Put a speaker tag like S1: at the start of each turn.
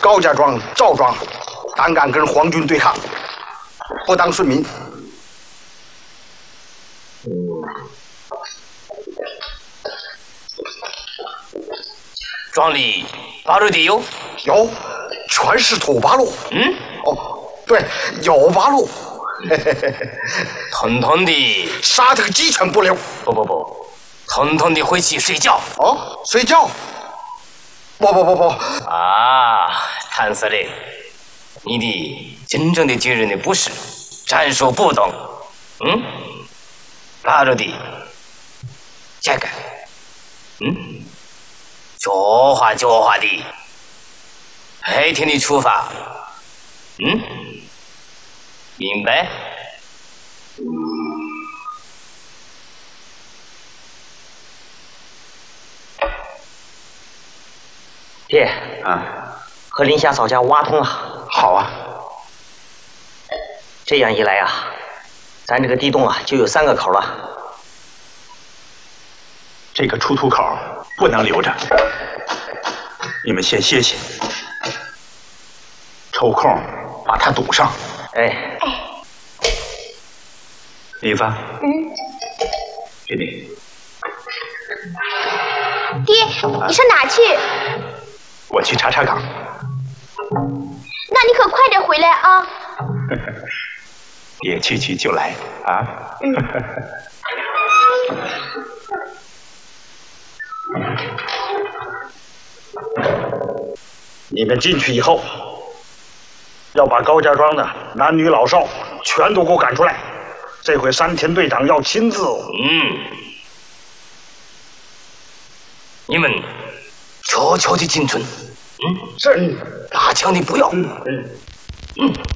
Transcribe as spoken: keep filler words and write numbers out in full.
S1: 高家庄、赵庄胆敢跟皇军对抗，不当顺民。
S2: 庄里八路的有？
S1: 有，全是土八路。
S2: 嗯，
S1: 哦，对，有八路。
S2: 统统的
S1: 杀他个鸡犬不留。
S2: 不不不，统统的回去睡觉。
S1: 哦，睡觉。不不不不。
S2: 啊，谭司令，你的真正的军人的不是战术不懂。嗯，八路的，这个，嗯，教化教化的，白天的出发。嗯，明白？
S3: 爹
S1: 啊，
S3: 和林霞嫂家挖通了。
S1: 好啊。
S3: 这样一来啊，咱这个地洞啊就有三个口了。
S4: 这个出土口不能留着，你们先歇歇，抽空把它堵上。
S3: 哎，
S4: 李子，
S5: 嗯，
S4: 给你。
S5: 爹，你上哪去？
S4: 我去查查岗。
S5: 那你可快点回来啊！
S4: 爹去去就来啊！
S5: 嗯。
S1: 你们进去以后，要把高家庄的男女老少全都给我赶出来。这回山田队长要亲自。
S2: 嗯，你们悄悄的进村。嗯，
S1: 是。
S2: 打枪的不要。
S1: 嗯嗯
S2: 嗯。